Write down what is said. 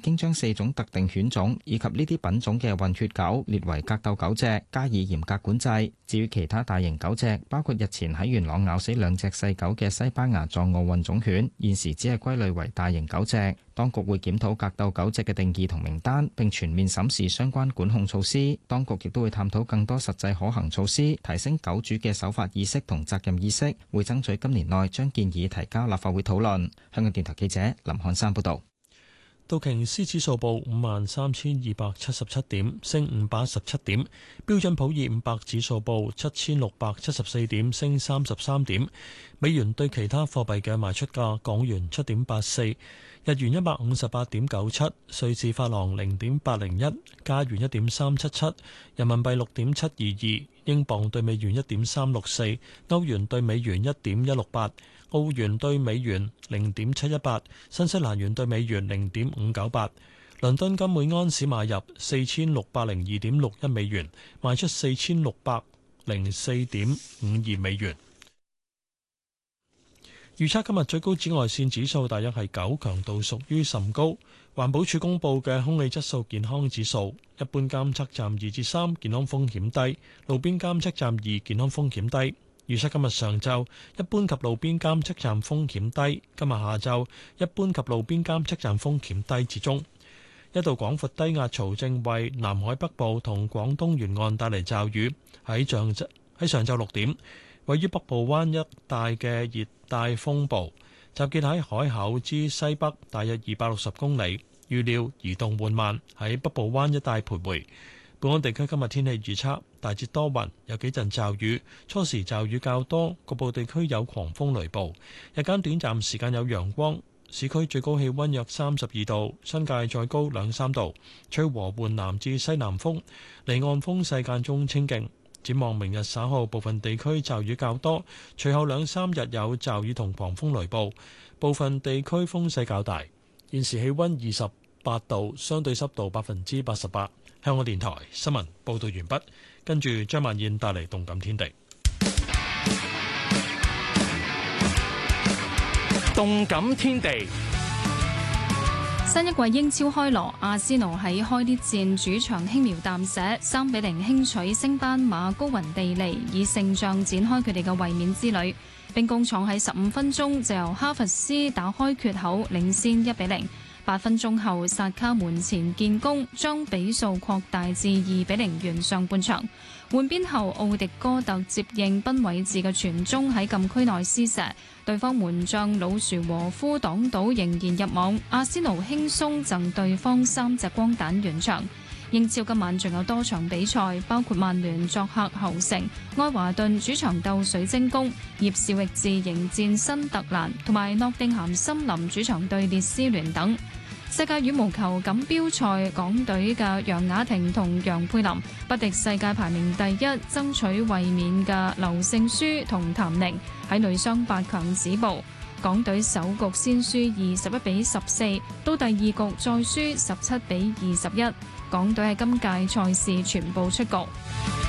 經將4種特定犬種以及呢啲品種嘅混血狗列為格鬥狗隻，加以嚴格管制。至於其他大型狗隻，包括日前喺元朗咬死2隻細狗嘅西班牙藏獒混種犬，現時只係歸類為大型狗隻。當局會檢討格鬥狗隻嘅定義同名單，並全面審視相關管控措施。當局亦都會探討更多實際可行措施，提升狗主嘅守法意識同責任意識，會爭取今年內將建議提交立法會討論。香港電台記者林漢山報道。 道瓊斯指數報53,277點，升517點。標準普爾500指數報7,674點，升33點。美元對其他貨幣嘅賣出價：港元7.84，日元158.97，瑞士法郎0.801，加元1.377，人民幣6.722，英鎊對美元1.364，歐元對美元1.168。澳元對美元0.718，新西蘭元對美元0.598。倫敦金每安士買入4602.61美元，賣出4604.52美元。預測今日最高紫外線指數大約係9，強度屬於甚高。環保署公布嘅空氣質素健康指數，一般監測站2至3，健康風險低；路邊監測站2，健康風險低。預測今日上晝一般及路邊監測站風險低，今日下晝一般及路邊監測站風險低至中。一道廣闊低壓槽正為南海北部同廣東沿岸帶嚟驟雨。喺上晝6點，位於北部灣一帶嘅熱帶風暴集結喺海口之西北大約260公里，預料移動緩慢，喺北部灣一帶徘徊。本港地區今日天氣預測，大致多雲，有幾陣驟雨，初時驟雨較多，局部地區有狂風雷暴，日間短暫時間有陽光。市區最高氣溫約32度，新界再高2-3度，吹和緩南至西南風，離岸風勢間中清勁。展望明日稍後部分地區驟雨較多，隨後2-3日有驟雨同狂風雷暴，部分地區風勢較大。現時氣溫28度，相對濕度88%。香港電台新聞報道完畢，跟住張曼燕帶嚟動感天地。 動感天地， 新一季英超開鑼，阿仙奴喺開啲戰主場輕描淡寫3-0輕取升班馬高雲地利，以勝仗展開佢哋嘅衛冕之旅。兵工廠喺15分鐘就由哈弗斯打開缺口，領先1-0。8分鐘後，薩卡門前建功，將比數擴大至2-0，完上半場。換邊後，奧迪哥特接應賓偉治嘅傳中喺禁區內施射，對方門將魯殊和夫擋到，仍然入網。阿仙奴輕鬆贈對方3隻光蛋完場。英超今晚仲有多場比賽，包括曼聯作客侯城，愛華頓主場鬥水晶宮，葉士域治迎戰新特蘭，同埋諾定咸森林主場對列斯聯等。世界羽毛球錦標賽，港隊嘅楊雅婷同楊佩琳不敵世界排名第1、爭取衛冕嘅劉聖書同譚寧，喺女雙8強止步。港隊首局先輸21-14，到第二局再輸17-21。港隊喺今屆賽事全部出局。